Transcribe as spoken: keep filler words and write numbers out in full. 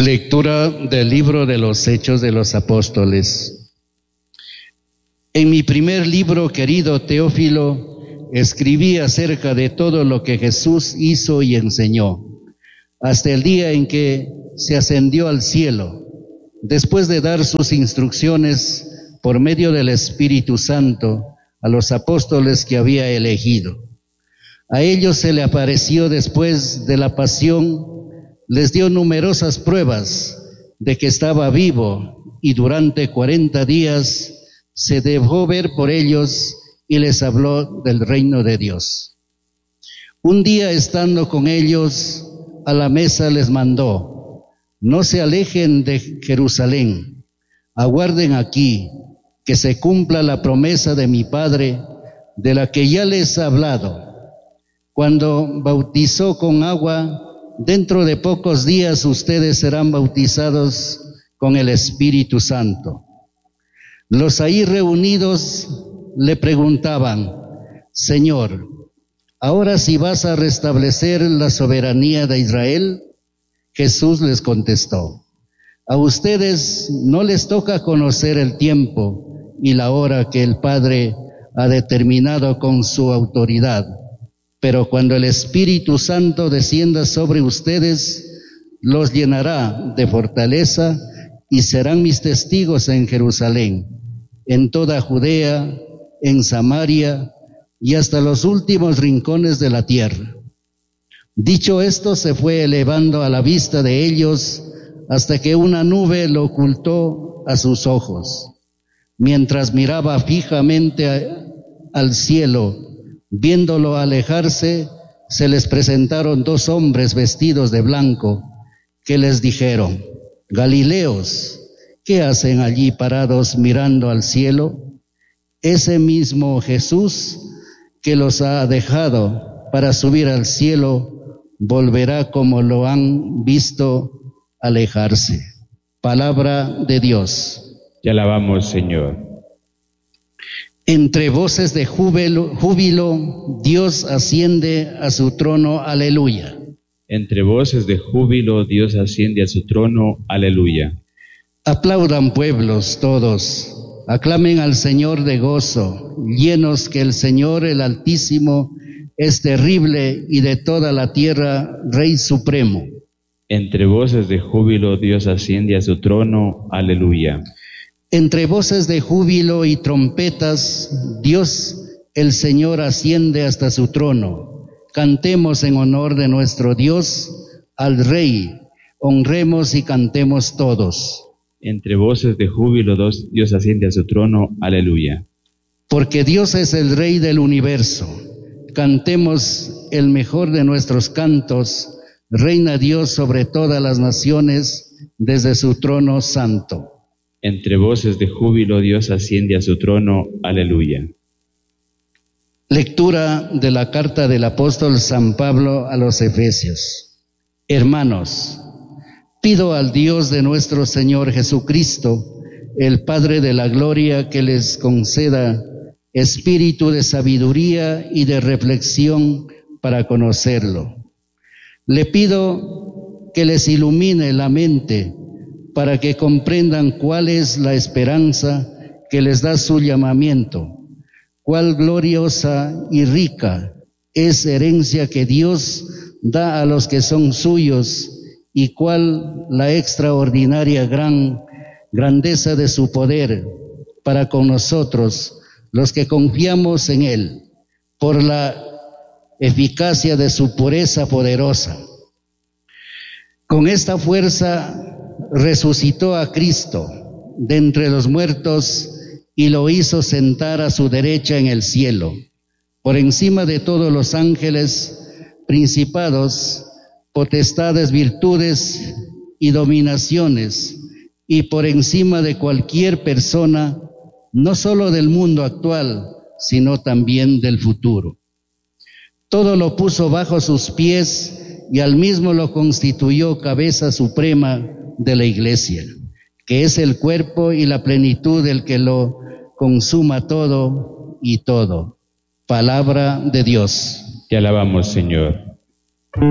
Lectura del libro de los Hechos de los Apóstoles. En mi primer libro, querido Teófilo, escribí acerca de todo lo que Jesús hizo y enseñó, hasta el día en que se ascendió al cielo, después de dar sus instrucciones por medio del Espíritu Santo a los apóstoles que había elegido. A ellos se le apareció después de la pasión, les dio numerosas pruebas de que estaba vivo, y durante cuarenta días se dejó ver por ellos y les habló del reino de Dios. Un día, estando con ellos a la mesa, les mandó: no se alejen de Jerusalén, aguarden aquí, que se cumpla la promesa de mi Padre, de la que ya les he hablado. Cuando bautizó con agua, dentro de pocos días ustedes serán bautizados con el Espíritu Santo. Los ahí reunidos le preguntaban: Señor, ¿ahora sí vas a restablecer la soberanía de Israel? Jesús les contestó: a ustedes no les toca conocer el tiempo y la hora que el Padre ha determinado con su autoridad. Pero cuando el Espíritu Santo descienda sobre ustedes, los llenará de fortaleza y serán mis testigos en Jerusalén, en toda Judea, en Samaria y hasta los últimos rincones de la tierra. Dicho esto, se fue elevando a la vista de ellos hasta que una nube lo ocultó a sus ojos. Mientras miraba fijamente a, al cielo, viéndolo alejarse, se les presentaron dos hombres vestidos de blanco, que les dijeron: Galileos, ¿qué hacen allí parados mirando al cielo? Ese mismo Jesús que los ha dejado para subir al cielo, volverá como lo han visto alejarse. Palabra de Dios. Te alabamos, Señor. Entre voces de júbilo, júbilo, Dios asciende a su trono, aleluya. Entre voces de júbilo, Dios asciende a su trono, aleluya. Aplaudan pueblos todos, aclamen al Señor de gozo, llenos que el Señor, el Altísimo, es terrible y de toda la tierra Rey supremo. Entre voces de júbilo, Dios asciende a su trono, aleluya. Entre voces de júbilo y trompetas, Dios, el Señor, asciende hasta su trono. Cantemos en honor de nuestro Dios, al Rey, honremos y cantemos todos. Entre voces de júbilo, Dios asciende a su trono, aleluya. Porque Dios es el Rey del universo. Cantemos el mejor de nuestros cantos. Reina Dios sobre todas las naciones, desde su trono santo. Entre voces de júbilo, Dios asciende a su trono, aleluya. Lectura de la carta del apóstol San Pablo a los Efesios. Hermanos, pido al Dios de nuestro Señor Jesucristo, el Padre de la gloria, que les conceda espíritu de sabiduría y de reflexión para conocerlo. Le pido que les ilumine la mente para que comprendan cuál es la esperanza que les da su llamamiento, cuál gloriosa y rica es herencia que Dios da a los que son suyos, y cuál la extraordinaria gran grandeza de su poder para con nosotros, los que confiamos en Él, por la eficacia de su pureza poderosa. Con esta fuerza resucitó a Cristo de entre los muertos y lo hizo sentar a su derecha en el cielo, por encima de todos los ángeles, principados, potestades, virtudes y dominaciones, y por encima de cualquier persona, no solo del mundo actual, sino también del futuro. Todo lo puso bajo sus pies y al mismo lo constituyó cabeza suprema de la Iglesia, que es el cuerpo y la plenitud del que lo consuma todo y todo. Palabra de Dios. Te alabamos, Señor.